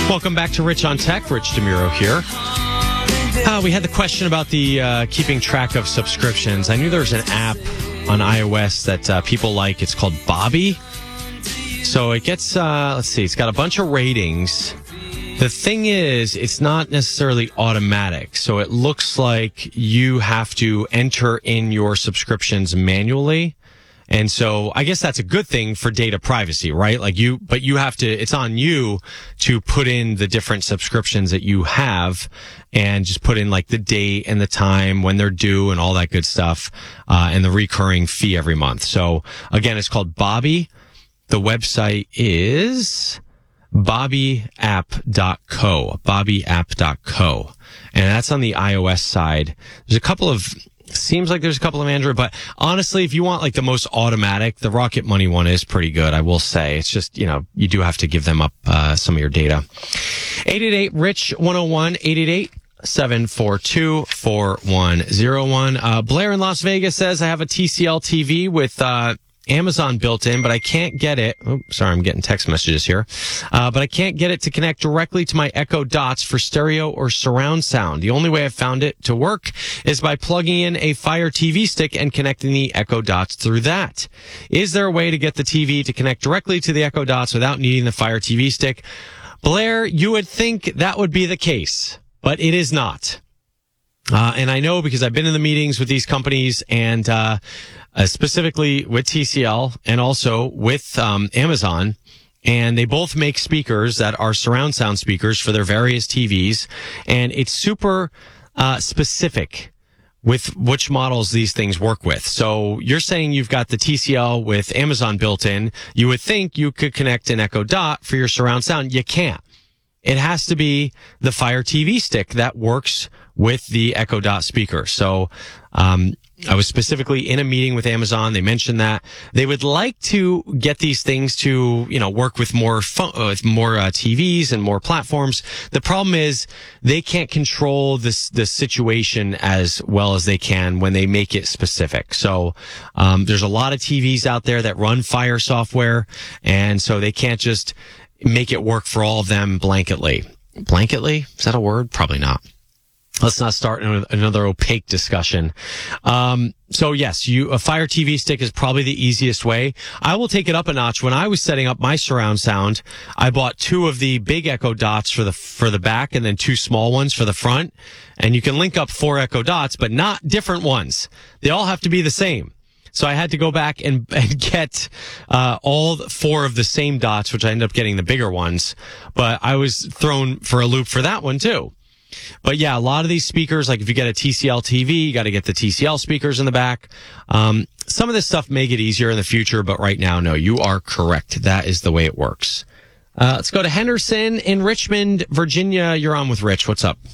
Welcome back to Rich on Tech. Rich DeMuro here. We had the question about the keeping track of subscriptions. I knew there was an app on iOS that people like. It's called Bobby. So it gets, let's see, it's got a bunch of ratings. The thing is, it's not necessarily automatic. So it looks like you have to enter in your subscriptions manually. And so I guess that's a good thing for data privacy, right? But you have to, it's on you to put in the different subscriptions that you have and just put in like the date and the time when they're due and all that good stuff, and the recurring fee every month. So again, it's called Bobby. The website is bobbyapp.co, bobbyapp.co. And that's on the iOS side. Seems like there's a couple of Android, but honestly, if you want like the most automatic, the Rocket Money one is pretty good, I will say. It's just, you do have to give them up some of your data. 888-RICH-101, 888-742-4101. Blair in Las Vegas says, I have a TCL TV with Amazon built in, but I can't get it. Oh, sorry, I'm getting text messages here. But I can't get it to connect directly to my Echo Dots for stereo or surround sound. The only way I've found it to work is by plugging in a Fire TV stick and connecting the Echo Dots through that. Is there a way to get the TV to connect directly to the Echo Dots without needing the Fire TV stick? Blair, you would think that would be the case, but it is not. And I know because I've been in the meetings with these companies and, specifically with TCL and also with Amazon, and they both make speakers that are surround sound speakers for their various TVs, and it's super specific with which models these things work with. So you're saying you've got the TCL with Amazon built in. You would think you could connect an Echo Dot for your surround sound. You can't. It has to be the Fire TV stick that works with the Echo Dot speaker. So, I was specifically in a meeting with Amazon. They mentioned that they would like to get these things to, work with more TVs and more platforms. The problem is they can't control the situation as well as they can when they make it specific. So, there's a lot of TVs out there that run Fire software, and so they can't just make it work for all of them blanketly. Blanketly? Is that a word? Probably not. Let's not start another opaque discussion. So yes, a Fire TV stick is probably the easiest way. I will take it up a notch. When I was setting up my surround sound, I bought 2 of the big Echo Dots for the back and then 2 small ones for the front. And you can link up 4 Echo Dots, but not different ones. They all have to be the same. So I had to go back and get all 4 of the same dots, which I ended up getting the bigger ones. But I was thrown for a loop for that one too. But yeah, a lot of these speakers, like if you get a TCL TV, you got to get the TCL speakers in the back. Some of this stuff may get easier in the future, but right now, no, you are correct. That is the way it works. Let's go to Henderson in Richmond, Virginia. You're on with Rich. What's up?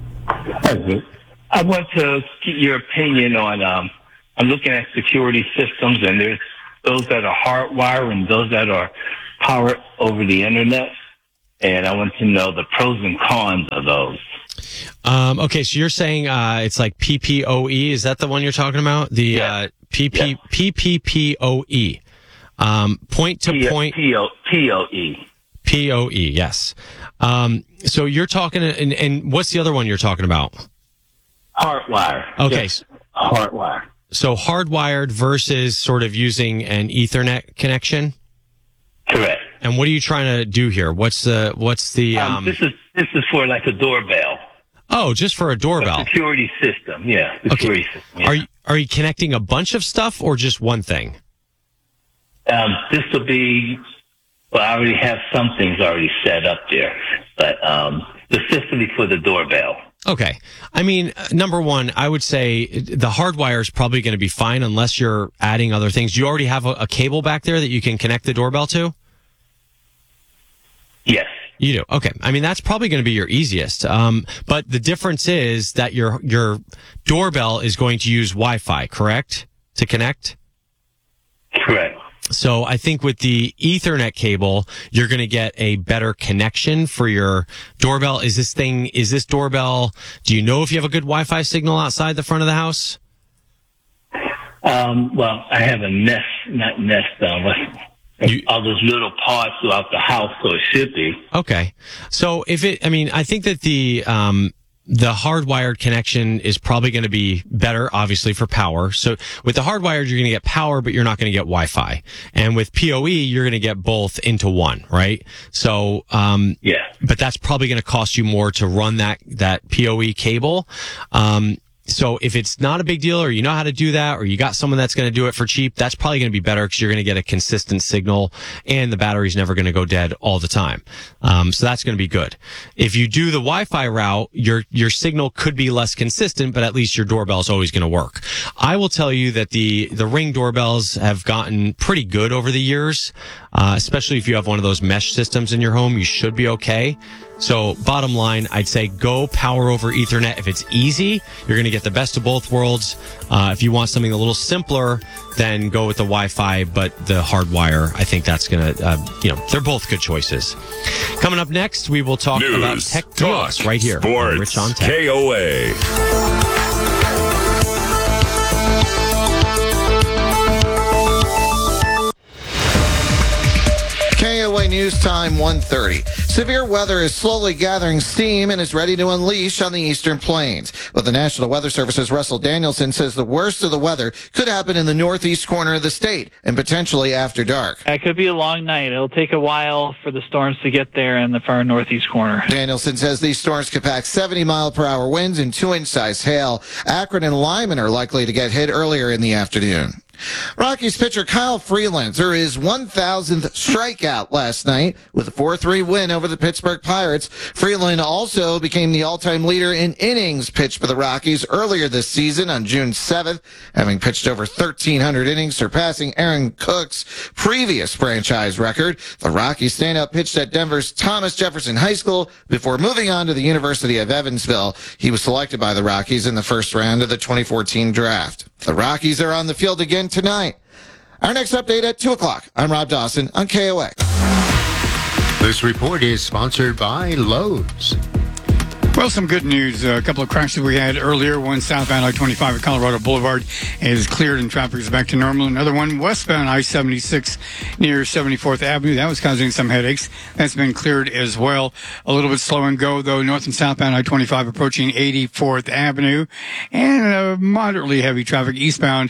I want to get your opinion on, I'm looking at security systems, and there's those that are hardwired and those that are powered over the internet. And I want to know the pros and cons of those. Okay, so you're saying it's like PPOE. Is that the one you're talking about? The PPPoE. Point to point. POE. POE, yes. So you're talking, and what's the other one you're talking about? Hardwire. Okay. Yes. Hardwire. So hardwired versus sort of using an Ethernet connection? Correct. And what are you trying to do here? What's the This is for like a doorbell. Oh, just for a doorbell. A security system, yeah. Security system. Yeah. Are you connecting a bunch of stuff or just one thing? This will be, well, I already have some things already set up there, but specifically for the doorbell. Okay. I mean, number one, I would say the hardwire is probably going to be fine unless you're adding other things. Do you already have a cable back there that you can connect the doorbell to? Yes. You do. Okay. I mean, that's probably going to be your easiest. But the difference is that your doorbell is going to use Wi-Fi, correct? To connect? Correct. So I think with the Ethernet cable, you're going to get a better connection for your doorbell. Is this doorbell, do you know if you have a good Wi-Fi signal outside the front of the house? Well, I have a Nest, not Nest, all those little parts throughout the house, so it should be. Okay. So I think that the hardwired connection is probably going to be better, obviously, for power. So with the hardwired, you're going to get power, but you're not going to get Wi-Fi. And with PoE, you're going to get both into one, right? So, yeah. But that's probably going to cost you more to run that PoE cable. So if it's not a big deal, or you know how to do that, or you got someone that's going to do it for cheap, that's probably going to be better because you're going to get a consistent signal and the battery's never going to go dead all the time. So that's going to be good. If you do the Wi-Fi route, your signal could be less consistent, but at least your doorbell is always going to work. I will tell you that the Ring doorbells have gotten pretty good over the years, especially if you have one of those mesh systems in your home, you should be okay. So bottom line, I'd say go power over Ethernet. If it's easy, you're going to get the best of both worlds. If you want something a little simpler, then go with the Wi-Fi, but the hardwire, I think that's going to, they're both good choices. Coming up next, we will talk about tech deals right here. Sports, Rich on Tech. KOA. KOA News Time 1:30. Severe weather is slowly gathering steam and is ready to unleash on the eastern plains. But the National Weather Service's Russell Danielson says the worst of the weather could happen in the northeast corner of the state and potentially after dark. It could be a long night. It'll take a while for the storms to get there in the far northeast corner. Danielson says these storms could pack 70-mile-per-hour winds and 2-inch size hail. Akron and Lyman are likely to get hit earlier in the afternoon. Rockies pitcher Kyle Freeland threw his 1,000th strikeout last night with a 4-3 win over the Pittsburgh Pirates. Freeland also became the all-time leader in innings pitched for the Rockies earlier this season on June 7th, having pitched over 1,300 innings, surpassing Aaron Cook's previous franchise record. The Rockies standout pitched at Denver's Thomas Jefferson High School before moving on to the University of Evansville. He was selected by the Rockies in the first round of the 2014 draft. The Rockies are on the field again tonight. Our next update at 2 o'clock. I'm Rob Dawson on KOA. This report is sponsored by Lowe's. Well, some good news. A couple of crashes we had earlier. One southbound I-25 at Colorado Boulevard is cleared and traffic is back to normal. Another one westbound I-76 near 74th Avenue. That was causing some headaches. That's been cleared as well. A little bit slow and go, though, north and southbound I-25 approaching 84th Avenue. And moderately heavy traffic eastbound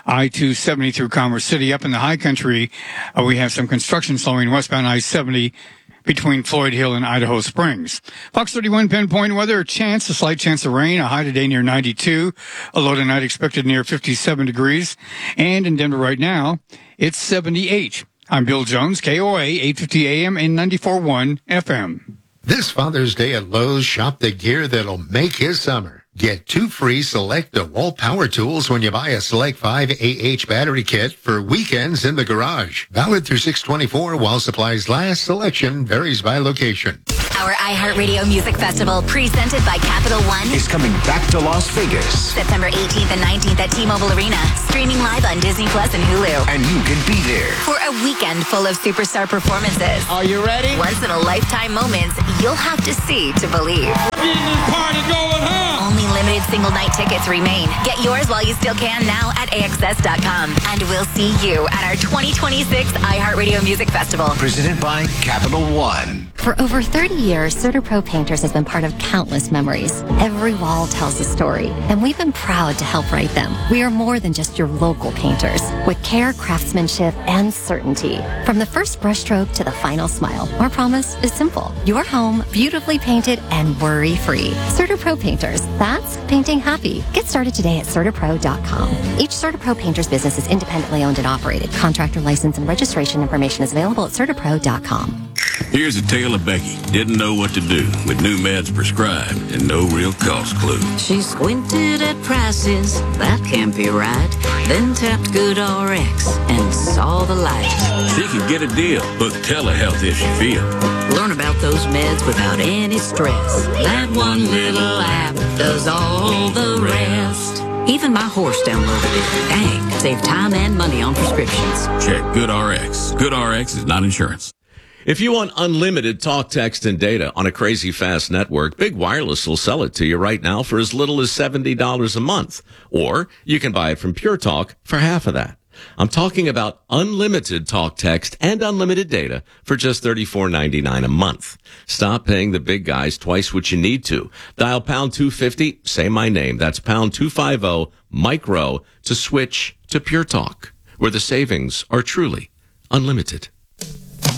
I-270 through Commerce City. Up in the high country, we have some construction slowing westbound I-70 between Floyd Hill and Idaho Springs. Fox 31 pinpoint weather, a slight chance of rain, a high today near 92, a low tonight expected near 57 degrees. And in Denver right now, it's 78. I'm Bill Jones, KOA, 850 AM and 94.1 FM. This Father's Day at Lowe's, shop the gear that'll make his summer. Get 2 free Select DeWalt power tools when you buy a Select 5 AH battery kit for weekends in the garage. Valid through 6/24 while supplies last. Selection varies by location. Our iHeartRadio Music Festival, presented by Capital One, is coming back to Las Vegas. September 18th and 19th at T-Mobile Arena. Streaming live on Disney Plus and Hulu. And you can be there for a weekend full of superstar performances. Are you ready? Once-in-a-lifetime moments you'll have to see to believe. Party going home. Only limited single-night tickets remain. Get yours while you still can now at AXS.com. And we'll see you at our 2026 iHeartRadio Music Festival. Presented by Capital One. For over 30 years, CertaPro Painters has been part of countless memories. Every wall tells a story, and we've been proud to help write them. We are more than just your local painters. With care, craftsmanship, and certainty. From the first brushstroke to the final smile, our promise is simple. Your home, beautifully painted and worry-free. CertaPro Painters. That's painting happy. Get started today at CertaPro.com. Each CertaPro Painters business is independently owned and operated. Contractor license and registration information is available at CertaPro.com. Here's a tale of Becky. Didn't know what to do with new meds prescribed and no real cost clue. She squinted at prices, that can't be right. Then tapped GoodRx and saw the light. She could get a deal, book telehealth if she feel. Learn about those meds without any stress. That one little app does all the rest. Even my horse downloaded it. Dang, save time and money on prescriptions. Check GoodRx. GoodRx is not insurance. If you want unlimited talk, text, and data on a crazy fast network, Big Wireless will sell it to you right now for as little as $70 a month. Or you can buy it from Pure Talk for half of that. I'm talking about unlimited talk, text, and unlimited data for just $34.99 a month. Stop paying the big guys twice what you need to. Dial pound 250, say my name. That's pound 250 micro to switch to Pure Talk, where the savings are truly unlimited.